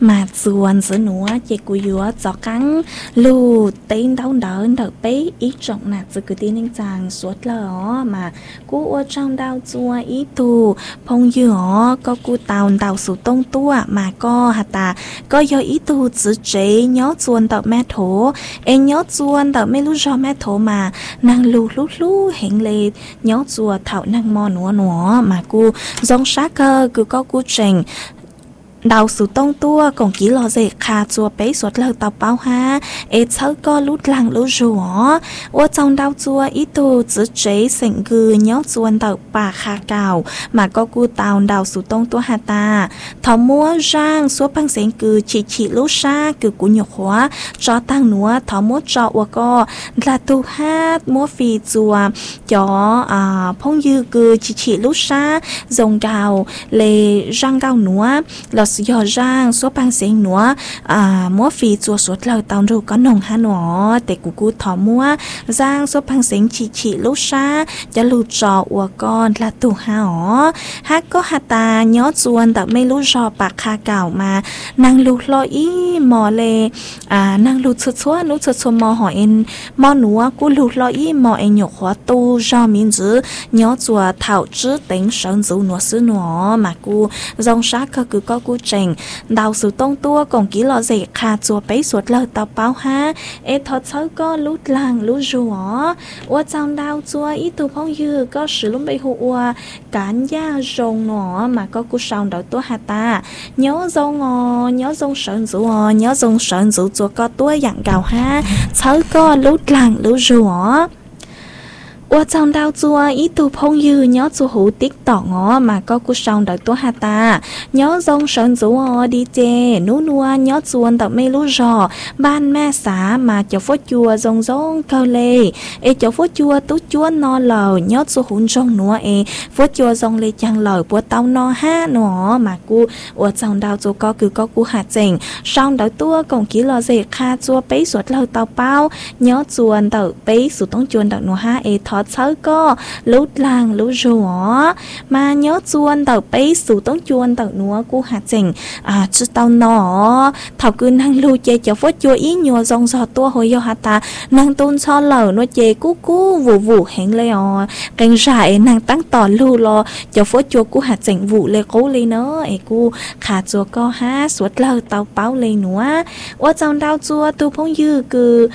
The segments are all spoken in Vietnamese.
mà chuồn giữa núa chỉ cú yếu cho cắn lù tên đau đớn đỡ bé ít trọng nạt giữa cái tin anh chàng suốt lỡ mà cú ở trong đau chua ít tù phong yếu có cú tàu sụt tông tua mà có hạt ta có do ít tù giữ chế nhớ chuồn đỡ mẹ thổ em nhớ chuồn đỡ mẹ lúc cho mẹ thổ mà năng lù hẹn lệ nhớ chùa thảo năng mò núa mà cú dòng sát cơ cứ có cú trình đào sự tông tua còn chỉ lo dễ khá chùa bấy suốt lời tàu bao ha ế chớ có lút lăng lút rùa ở trong đào chùa ít tu giữ chế sỉnh gư nhớ chuồn tàu bà khá cao mà có cu tàu đào sự tông tua hà ta thọ mua rang số băng sỉnh gư chỉ lút xa gư của nhục hóa cho tăng núa thọ mua trọ và co là tu hát mua phi chùa cho phong dư gư chỉ lút xa dòng đào lề răng cao núa là do rang số băng sinh nữa mua phi chùa suốt lời tàu rồi có nồng hà nó để cụ thọ mua rang số băng sinh chỉ lúc xa cho lù trọ của con là tù hà hát có hà ta nhớ chuồn tại mấy lú trọ bạc hà cào mà năng lù lo ý mò lê năng lù chua mò hỏi em mò núa cú lù lo ý mò em nhục hóa tu do miễn giữ nhớ chùa thảo chứ tính sơn dụ nó xứ nó mà cú dòng sát cứ có cú đào sự tông tua còn kỹ lọ dễ khá chùa bấy suốt lời tàu báo ha ê thật sớ có lút làng lút rùa ua trong đào chùa ít tu phong dư có sự lúc bây hụ ua cán gia rồng nó mà có cú sòng đào tua hà ta nhớ dông sơn dụ chùa có tua dạng gạo ha sớ có lút làng lút rùa ở trong đào chùa ít tu phong dư nhớ chùa hữu tích tỏ ngõ mà có cú sòng đợi tua hà ta nhớ dòng sơn dụ đi chê nú nua nhớ chuồn tập mê lú rò ban mẹ xá mà cho phố chùa dòng cơ lê ê cho phố chùa tú chúa no lờ nhớ chùa hùn rong núa ê phố chùa dòng lê chăng lờ bùa tao no ha nó mà cu ở trong đào chùa có cứ có cú hạt chỉnh sòng đợi tua còn kỹ lò dễ kha chùa bấy suốt lờ tao bao nhớ chuồn tập bấy suốt tông chuồn đợi nó ha ê thọ sớ có lút làng lút rùa mà nhớ chuồn tàu bấy sủ tống chuồn tàu núa của hạt chỉnh chứ tao nó thảo cứ năng lưu chê cho phốt chua ý nhua dòng giò tua hồi do hạt ta năng tôn cho lờ nó chê cú vụ hẹn lê canh rải năng tăng tỏ lưu lo cho phốt chua của hạt chỉnh vụ lê cố lê nó ê cu khá chua có ha suốt lờ tàu báo lê núa ở trong đào chua tu phong dư cứ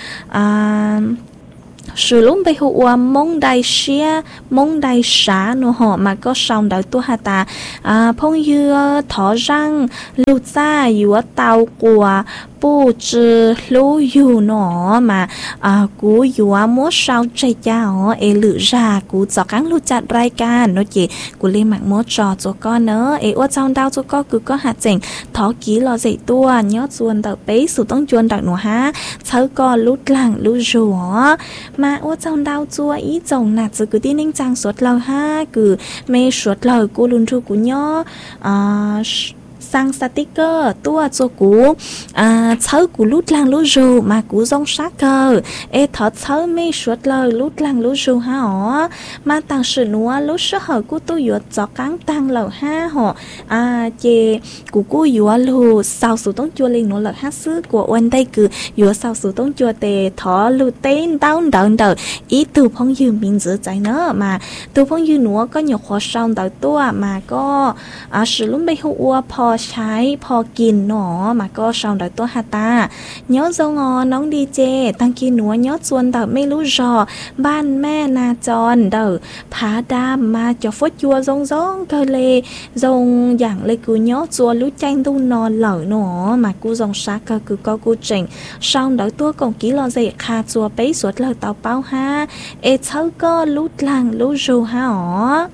sự lúc bây hùa mong đại xá nó họ mà có sòng đợi tua hà ta phong dư thọ răng lưu ra yếu tàu của bố trừ lưu yếu nó mà cú yếu mua sao chạy chào ê lự ra cú cho cắn lưu chặt rai can nó chỉ cú lên mạng mua trò cho con nữa ê ở trong đau cho con cứ có hạt chỉnh thọ ký lo dậy tua nhớ chuồn tàu bấy sự tông chuồn đặc nó ha thớ con lút làng lút rùa mà ở trong đau chua ý chồng nạt cứ tin anh chàng suốt lâu ha cứ mê suốt lâu cú luôn ru cú nhớ sang sticker tua cho cú thớ cú lút làng lút rù mà cú dòng sát cơ ê thọ thớ mê suốt lời lút làng lút rù ha họ mà tăng sự núa lút sức hở cú tu yuột cho cắn tăng lầu ha họ chê cú yuột lù sau sự tống chua lên nó lợt hát sứ của oan đây cứ yuột sau sự tống chua tề thọ lù tên đau đợn ý từ phong dư mình giữ chạy nữa mà từ phong dư núa có nhiều khó song đợi tua mà có sự lúc bây hùaพอใช้พอกินหนอมาก็ชาวดอยตัวฮาตาเนาะจงน้องดีเจตั้งกินหนัวเนาะชวนแต่ไม่รู้รอบ้านแม่นาจรเด้อผาดามมาจะฟดยัวจงก็เลยจงอย่างเลยกูเนาะชัวรู้ใจตู้นอนเหล่าหนอมากูจงซักก็คือก็กูเจ๋งชาวดอยตัวกงกี้รอเจคาชัวไปสวดเลยเต่าเป้าฮะเอเช้าก็รู้หลังรู้รูฮะอ๋อ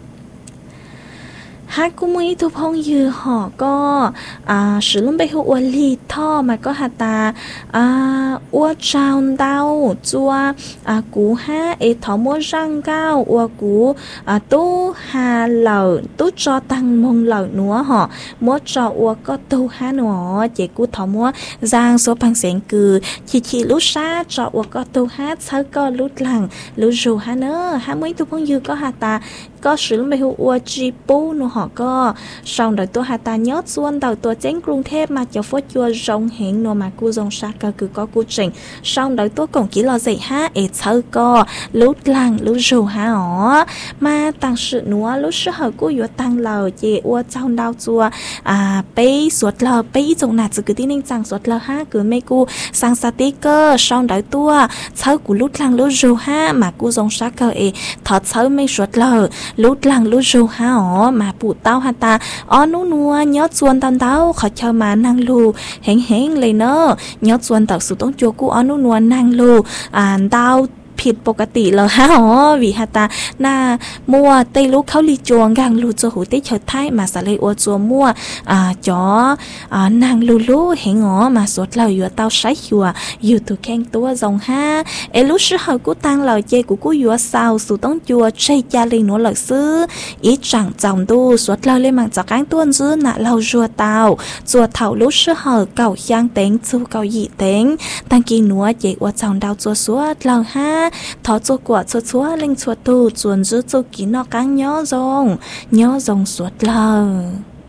hát cũng mấy thu phong dư họ có sử dụng bây giờ lì thọ mà có hạt ta ua trao đau chua cú ha e thọ mua răng cao ua cú tu hà lợn tu cho tăng mông lợn nữa họ mua cho ua có tu ha nữa chỉ cú thọ mua giang số bằng sen cừ chỉ lút xa cho ua có tu hát sau có lút lằng lút rù ha nữa ha mấy thu phong dư có hạt ta có sử mấy hữu ua chi bố nó họ có xong đời tôi hà ta nhớ xuân đầu tôi chén Grum Thep mà cho phốt chua rong hẹn nó mà cô dòng xa cơ cứ có cô trình xong đời tôi còn chỉ là gì ha ế thơ co lúc lăng lúc rù ha ó mà tăng sự nữa lúc sức hợp cô yếu tăng lờ chị ua trong đau chua bấy suốt lờ bấy dòng nạt cứ tí nên rằng suốt lờ ha cứ mấy cô sang sa tí cơ xong đời tôi thơ của lúc lăng lúc rù ha mà cô dòng xa cơ ế thật thơ mấy suốt lờ lúc lăng lúc rù ha ó mà phụ tao ha ta ó nú nua nhớ xuân tan tao khỏi chờ mà năng lù hẹn hẹn lấy nó nhớ xuân tao sự tốn chua của ó nú nua năng lù taoผิดปกติเลยฮะอ๋อวิหาตาหน้ามัวเตลูเขาลีจวงกังลูจัวหูเตเฉิดไทยมาสะเลยอัวจัวมัวจ๋อนางลูลูเห็นอ๋อมาสวดเราอยู่เตาใช้หัวอยู่ตัวแข้งตัวทรงห้าเอลูชื่อเขากูตังเราเจกูอยู่เศร้าสู่ต้องจัวใช้ยาเลยหนูหลักซื้ออีจังจอมดูสวดเราเลยมังจากการต้นซื้อน่ะเราจัวเตาจัวเถาลูชื่อเขาเก่าย่างเต็งจูเก่าหยีเต็งตั้งกินหนัวเจอัวจังดาวจัวสวดเราห้าthọ cho quả cho chúa linh chúa tu chuẩn giữ cho kỹ nó căng nhớ rong suốt lâu